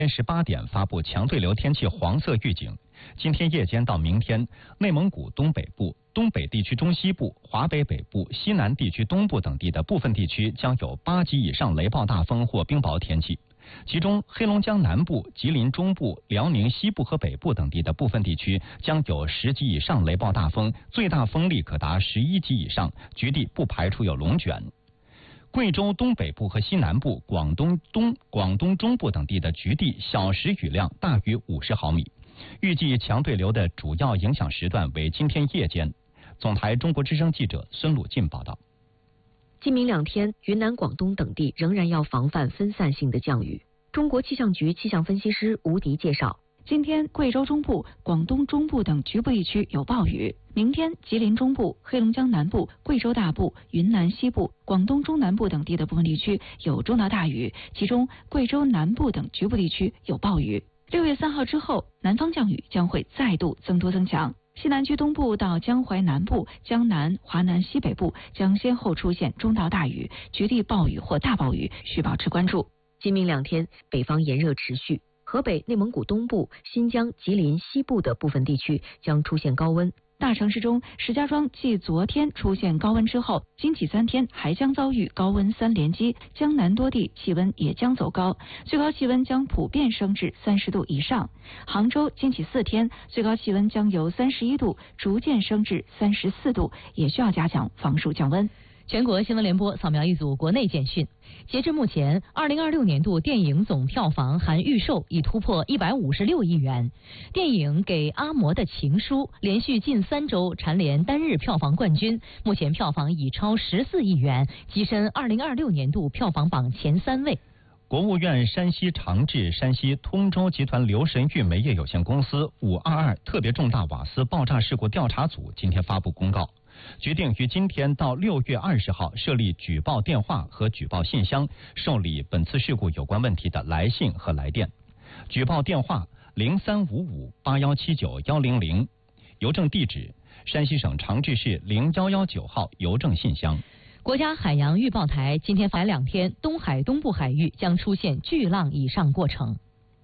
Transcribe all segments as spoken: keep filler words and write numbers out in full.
十八点发布强对流天气黄色预警。今天夜间到明天，内蒙古东北部、东北地区中西部、华北北部、西南地区东部等地的部分地区将有八级以上雷暴大风或冰雹天气。其中，黑龙江南部、吉林中部、辽宁西部和北部等地的部分地区将有十级以上雷暴大风，最大风力可达十一级以上，局地不排除有龙卷。贵州东北部和西南部、广东东、广东中部等地的局地小时雨量大于五十毫米。预计强对流的主要影响时段为今天夜间。总台中国之声记者孙鲁进报道。 今明两天，云南、广东等地仍然要防范分散性的降雨。中国气象局气象分析师吴迪介绍， 今天贵州中部、广东中部等局部地区有暴雨，明天吉林中部、黑龙江南部、贵州大部、云南西部、广东中南部等地的部分地区有中到大雨，其中贵州南部等局部地区有暴雨。六月三号之后，南方降雨将会再度增多增强。西南区东部到江淮南部、江南、华南西北部将先后出现中到大雨，局地暴雨或大暴雨，需保持关注。 今明两天，北方炎热持续，河北、内蒙古东部、新疆、吉林西部的部分地区将出现高温。 大城市中，石家庄继昨天出现高温之后，今起三天还将遭遇高温三连击，江南多地气温也将走高，最高气温将普遍升至三十度以上。杭州今起四天最高气温将由三十一度逐渐升至三十四度，也需要加强防暑降温。 全国新闻联播扫描一组国内简讯。截至目前，二零二六年度电影总票房含预售已突破一百五十六亿元。电影《给阿嬷的情书》连续近三周蝉联单日票房冠军，目前票房已超十四亿元，跻身二零二六年度票房榜前三位。 国务院山西长治山西通州集团刘神玉煤业有限公司五二二特别重大瓦斯爆炸事故调查组今天发布公告，决定于今天到六月二十号设立举报电话和举报信箱，受理本次事故有关问题的来信和来电。举报电话零三五五八幺七九幺零零，邮政地址山西省长治市零幺幺九号邮政信箱。 国家海洋预报台今天来两天，东海东部海域将出现巨浪以上过程。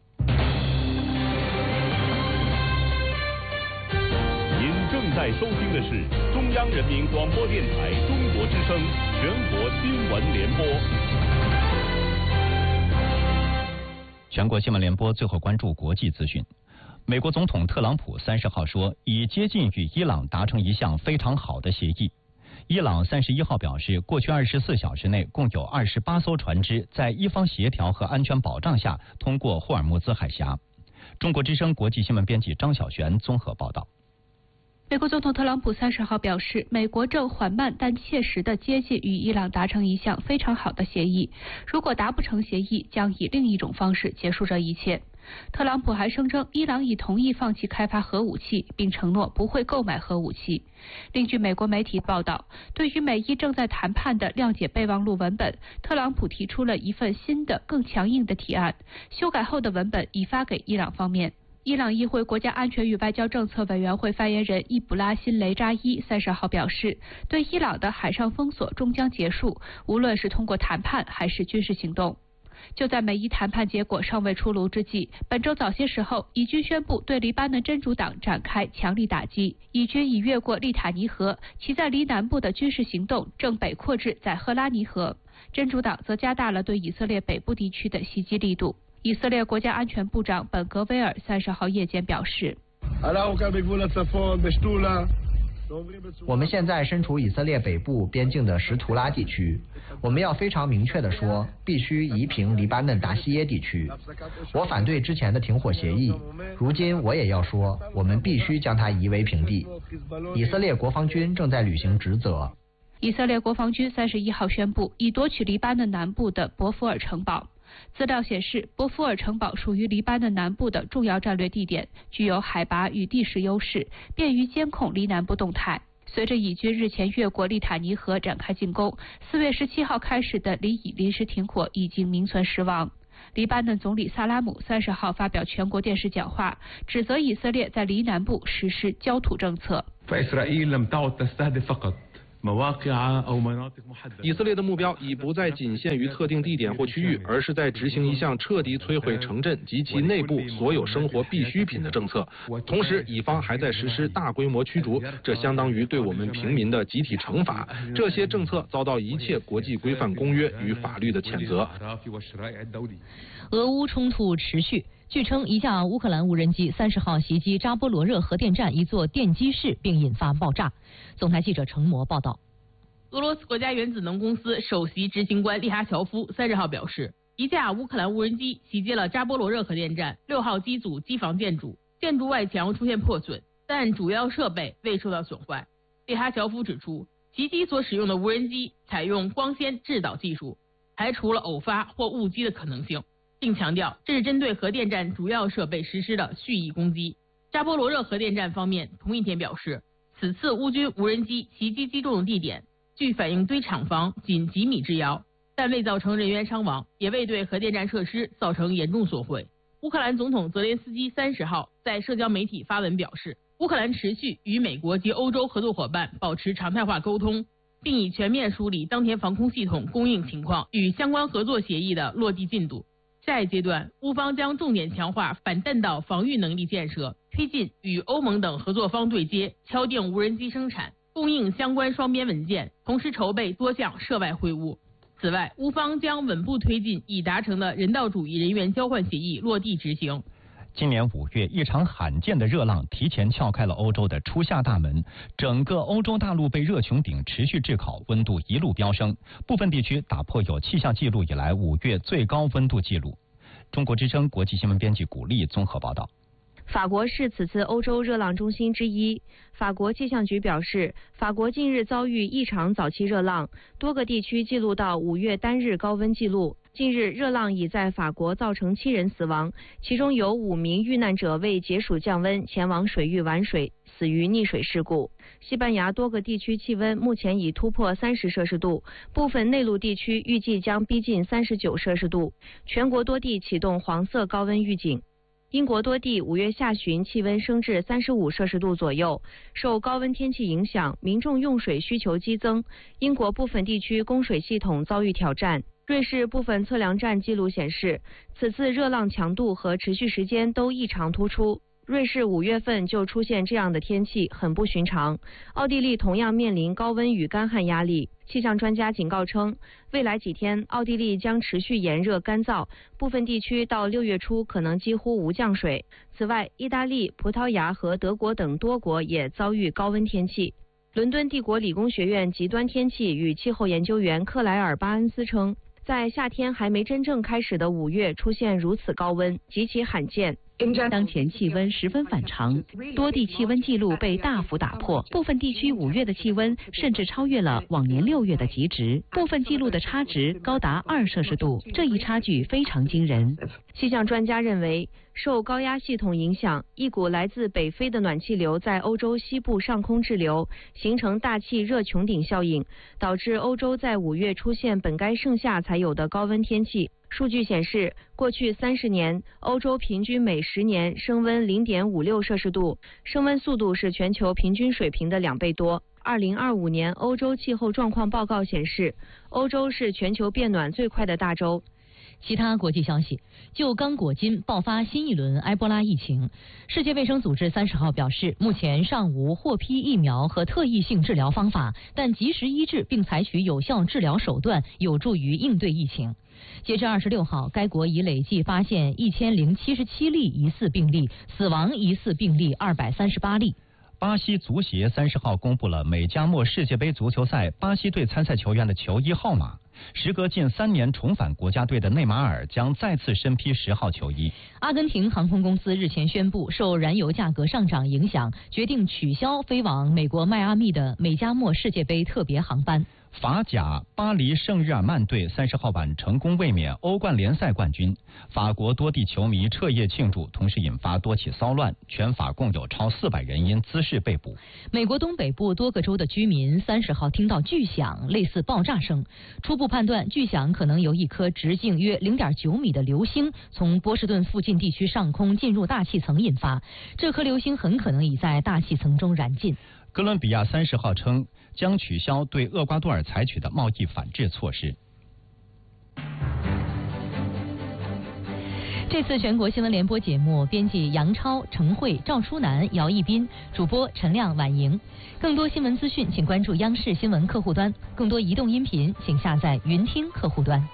您正在收听的是中央人民广播电台中国之声全国新闻联播。 全国新闻联播最后关注国际资讯。美国总统特朗普三十号说，已接近与伊朗达成一项非常好的协议。伊朗三十一号表示，过去二十四小时内共有二十八艘船只在伊方协调和安全保障下通过霍尔木兹海峡。中国之声国际新闻编辑张晓璇综合报道。 美国总统特朗普三十号表示，美国正缓慢但切实地接近与伊朗达成一项非常好的协议，如果达不成协议，将以另一种方式结束这一切。特朗普还声称，伊朗已同意放弃开发核武器，并承诺不会购买核武器。另据美国媒体报道，对于美伊正在谈判的谅解备忘录文本，特朗普提出了一份新的、更强硬的提案，修改后的文本已发给伊朗方面。伊朗议会国家安全与外交政策委员会发言人伊卜拉辛雷扎伊三十号表示，对伊朗的海上封锁终将结束，无论是通过谈判还是军事行动。就在美伊谈判结果尚未出炉之际，本周早些时候，以军宣布对黎巴嫩真主党展开强力打击。以军已越过利塔尼河，其在黎南部的军事行动正北扩至在赫拉尼河。真主党则加大了对以色列北部地区的袭击力度。以色列国家安全部长本格威尔三十号夜间表示， 我们现在身处以色列北部边境的什图拉地区，我们要非常明确地说，必须夷平黎巴嫩达西耶地区。我反对之前的停火协议，如今我也要说，我们必须将它夷为平地。以色列国防军正在履行职责。 以色列国防军三十一号宣布，已夺取黎巴嫩南部的伯福尔城堡。资料显示，伯福尔城堡属于黎巴嫩南部的重要战略地点，具有海拔与地势优势，便于监控黎南部动态。随着以军日前越过利塔尼河展开进攻，四月十七号开始的黎以临时停火已经名存实亡。黎巴嫩总理萨拉姆三十号发表全国电视讲话，指责以色列在黎南部实施焦土政策。 以色列的目标已不再仅限于特定地点或区域，而是在执行一项彻底摧毁城镇及其内部所有生活必需品的政策。同时，以方还在实施大规模驱逐，这相当于对我们平民的集体惩罚。这些政策遭到一切国际规范公约与法律的谴责。 俄乌冲突持续。据称，一架乌克兰无人机三十号袭击扎波罗热核电站一座电机室，并引发爆炸。总台记者程模报道。 俄罗斯国家原子能公司首席执行官利哈乔夫三十号表示，一架乌克兰无人机袭击了扎波罗热核电站六号机组机房建筑，建筑外墙出现破损，但主要设备未受到损坏。利哈乔夫指出，袭击所使用的无人机采用光纤制导技术，排除了偶发或误击的可能性，并强调这是针对核电站主要设备实施的蓄意攻击。扎波罗热核电站方面同一天表示，此次乌军无人机袭击击中的地点距反应堆厂房仅几米之遥，但未造成人员伤亡，也未对核电站设施造成严重损毁。乌克兰总统泽连斯基三十号在社交媒体发文表示，乌克兰持续与美国及欧洲合作伙伴保持常态化沟通，并已全面梳理当前防空系统供应情况与相关合作协议的落地进度。下一阶段，乌方将重点强化反弹道防御能力建设，推进与欧盟等合作方对接，敲定无人机生产，供应相关双边文件，同时筹备多项涉外会晤。此外，乌方将稳步推进已达成的人道主义人员交换协议落地执行。 今年五月，一场罕见的热浪提前撬开了欧洲的初夏大门，整个欧洲大陆被热穹顶持续炙烤，温度一路飙升，部分地区打破有气象记录以来五月最高温度记录。中国之声国际新闻编辑古丽综合报道。 法国是此次欧洲热浪中心之一。法国气象局表示，法国近日遭遇异常早期热浪，多个地区记录到五月单日高温记录。近日，热浪已在法国造成七人死亡，其中有五名遇难者为解暑降温前往水域玩水，死于溺水事故。西班牙多个地区气温目前已突破三十摄氏度，部分内陆地区预计将逼近三十九摄氏度，全国多地启动黄色高温预警。英国多地五月下旬气温升至三十五摄氏度左右，受高温天气影响，民众用水需求激增，英国部分地区供水系统遭遇挑战。瑞士部分测量站记录显示，此次热浪强度和持续时间都异常突出。瑞士五月份就出现这样的天气，很不寻常。奥地利同样面临高温与干旱压力。气象专家警告称，未来几天奥地利将持续炎热干燥，部分地区到六月初可能几乎无降水。此外，意大利、葡萄牙和德国等多国也遭遇高温天气。伦敦帝国理工学院极端天气与气候研究员克莱尔巴恩斯称，在夏天还没真正开始的五月出现如此高温，极其罕见。 当前气温十分反常，多地气温记录被大幅打破，部分地区五月的气温甚至超越了往年六月的极值，部分记录的差值高达二摄氏度，这一差距非常惊人。 气象专家认为，受高压系统影响，一股来自北非的暖气流在欧洲西部上空滞留，形成大气热穹顶效应，导致欧洲在五月出现本该盛夏才有的高温天气。数据显示，过去三十年，欧洲平均每十年升温 零点五六摄氏度，升温速度是全球平均水平的两倍多。二零二五年欧洲气候状况报告显示，欧洲是全球变暖最快的大洲。 其他国际消息，就刚果金爆发新一轮埃博拉疫情，世界卫生组织三十号表示，目前尚无获批疫苗和特异性治疗方法，但及时医治并采取有效治疗手段，有助于应对疫情。截至二十六号，该国已累计发现一千零七十七例疑似病例，死亡疑似病例二百三十八例。 巴西足协三十号公布了美加墨世界杯足球赛巴西队参赛球员的球衣号码。时隔近三年重返国家队的内马尔将再次身披十号球衣。 阿根廷航空公司日前宣布，受燃油价格上涨影响，决定取消飞往美国迈阿密的美加墨世界杯特别航班。 法甲巴黎圣日耳曼队三十号晚成功卫冕欧冠联赛冠军，法国多地球迷彻夜庆祝，同时引发多起骚乱，全法共有超四百人因滋事被捕。 美国东北部多个州的居民三十号听到巨响，类似爆炸声，初步判断巨响可能由一颗直径约 零点九米的流星从波士顿附近地区上空进入大气层引发，这颗流星很可能已在大气层中燃尽。 哥伦比亚三十号称将取消对厄瓜多尔采取的贸易反制措施。 这次全国新闻联播节目，编辑杨超、程慧、赵初南、姚一斌，主播陈亮、婉莹。更多新闻资讯，请关注央视新闻客户端；更多移动音频，请下载云听客户端。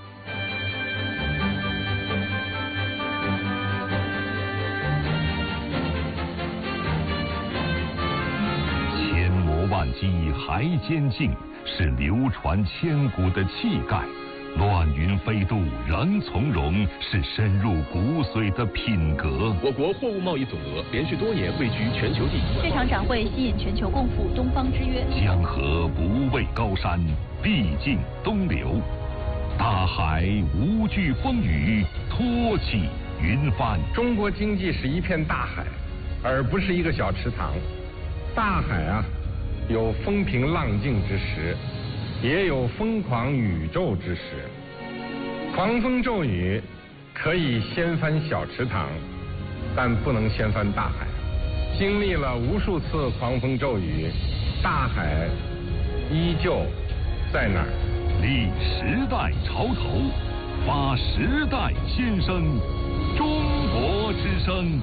千磨万击还坚劲，是流传千古的气概。乱云飞渡仍从容，是深入骨髓的品格。 我国货物贸易总额连续多年位居全球第一。 这场展会吸引全球共赴东方之约。 江河不畏高山，必尽东流。大海无惧风雨，托起云帆。 中国经济是一片大海，而不是一个小池塘。大海啊，有风平浪静之时，也有疯狂宇宙之时。狂风骤雨可以掀翻小池塘，但不能掀翻大海。经历了无数次狂风骤雨，大海依旧在那儿。 立时代潮头，发时代新声，中国之声。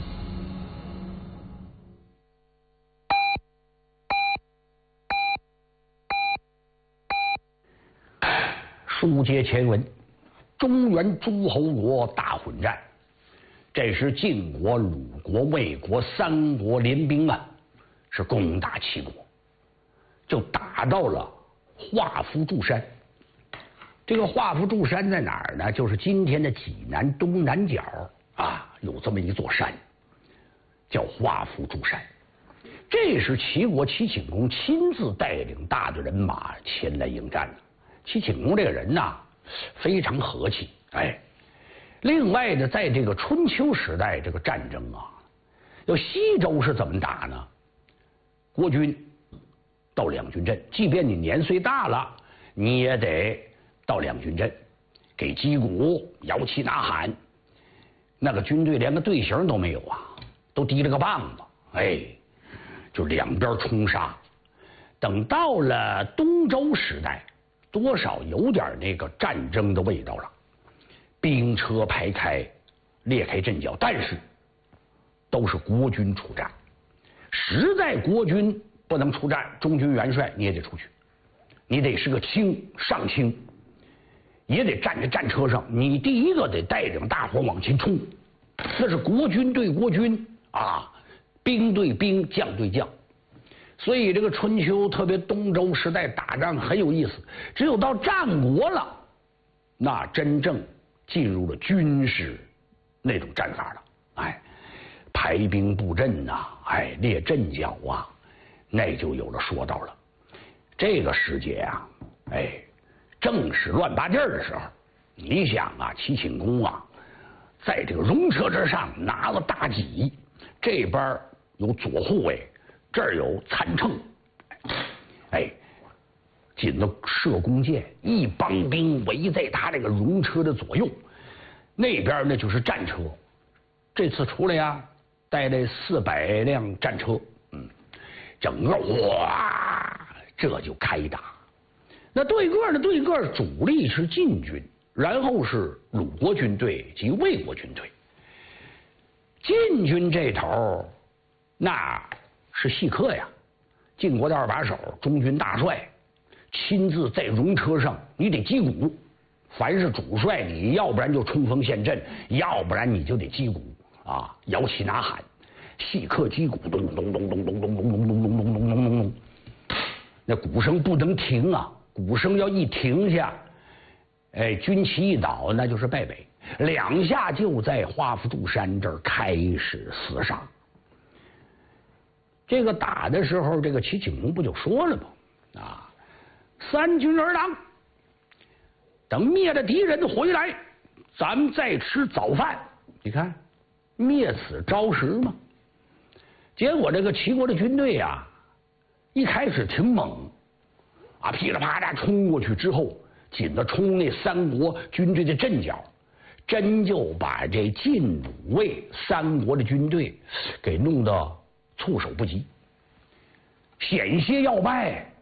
书接前文，中原诸侯国大混战，这时晋国、鲁国、魏国三国联兵啊，是攻打齐国，就打到了华夫柱山。这个华夫柱山在哪儿呢？就是今天的济南东南角啊，有这么一座山，叫华夫柱山。这是齐国齐顷公亲自带领大队人马前来迎战的。齐顷公这个人呐，非常和气。哎，另外呢，在这个春秋时代这个战争啊，要西周是怎么打呢？国军到两军阵，即便你年岁大了，你也得到两军阵，给击鼓、摇旗呐喊。那个军队连个队形都没有啊，都提了个棒子，哎，就两边冲杀。等到了东周时代，多少有点那个战争的味道了，兵车排开，列开阵脚，但是都是国军出战。实在国军不能出战，中军元帅你也得出去，你得是个卿上卿，也得站在战车上，你第一个得带领大伙往前冲。那是国军对国军啊，兵对兵，将对将。所以这个春秋，特别东周时代打仗很有意思。只有到战国了，那真正进入了军事那种战法了。哎，排兵布阵呐、啊，哎，列阵脚啊，那就有了说道了。这个时节啊，哎，正是乱拔地儿的时候。你想啊，齐顷公啊，在这个戎车之上拿了大戟，这边有左护卫，这儿有参乘，哎，紧着射弓箭，一帮兵围在他这个戎车的左右，那边呢就是战车。这次出来呀，带来四百辆战车，嗯，整个哇，这就开打。那对个呢，对个主力是晋军，然后是鲁国军队及魏国军队。晋军这头那是细客呀，晋国的二把手，中军大帅，亲自在戎车上，你得击鼓。凡是主帅，你要不然就冲锋陷阵，要不然你就得击鼓啊，摇旗呐喊。细客击鼓，咚咚咚咚咚咚咚咚咚咚咚咚咚咚咚，那鼓声不能停啊，鼓声要一停下，哎，军旗一倒，那就是败北。两下就在华夫柱山这儿开始厮杀。这个打的时候，这个齐景公不就说了吗？啊，三军而党，等灭了敌人回来，咱们再吃早饭。你看，灭此朝食嘛。结果这个齐国的军队呀、啊，一开始挺猛，啊，噼里啪啦冲过去之后，紧着冲那三国军队的阵脚，真就把这晋鲁魏三国的军队给弄得措手不及。 险些要败。